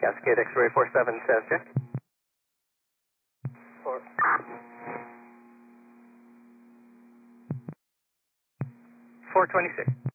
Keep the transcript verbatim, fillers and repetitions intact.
Cascade X-ray four seven, status check. Four. four twenty-six.